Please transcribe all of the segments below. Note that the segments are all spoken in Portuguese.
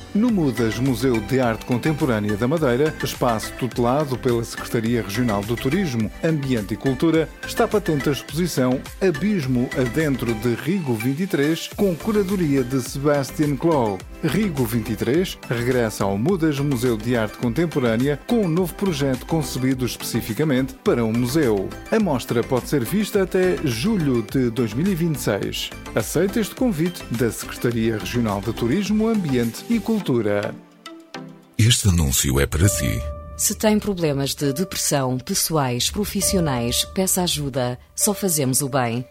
No MUDAS, Museu de Arte Contemporânea da Madeira, espaço tutelado pela Secretaria Regional do Turismo, Ambiente e Cultura, está patente a exposição Abismo Adentro de Rigo 23, com curadoria de Sebastian Clow. Rigo 23 regressa ao MUDAS, Museu de Arte Contemporânea, com um novo projeto concebido especificamente para um museu. A mostra pode ser vista até julho de 2026. Aceita este convite da Secretaria Regional de Turismo, Ambiente e Cultura. Este anúncio é para si. Se tem problemas de depressão, pessoais, profissionais, peça ajuda. Só fazemos o bem.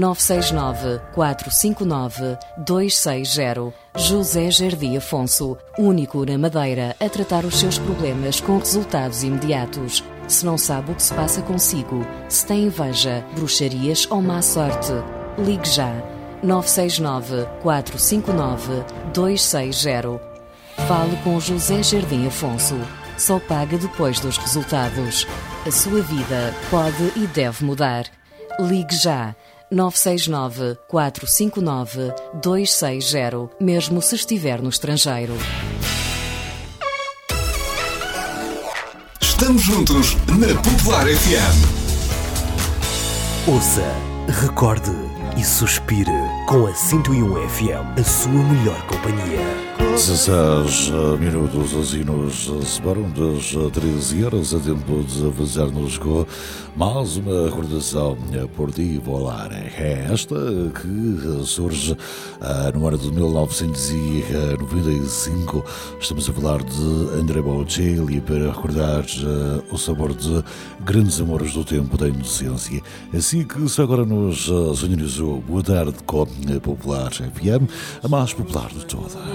969-459-260. José Jardim Afonso, único na Madeira a tratar os seus problemas com resultados imediatos. Se não sabe o que se passa consigo, se tem inveja, bruxarias ou má sorte, ligue já. 969-459-260. Fale com José Jardim Afonso. Só paga depois dos resultados. A sua vida pode e deve mudar. Ligue já. 969-459-260, mesmo se estiver no estrangeiro. Estamos juntos na Popular FM. Ouça, recorde e suspire com a 101 FM, a sua melhor companhia. 16 minutos assim nos separam das 13 horas, a tempo de avisar-nos com mais uma recordação por ti volar. É esta que surge no ano de 1995. Estamos a falar de André Bocelli para recordar o sabor de grandes amores do tempo da inocência. Assim que se agora nos sintonizou, boa tarde com a Popular FM, a mais popular de todas.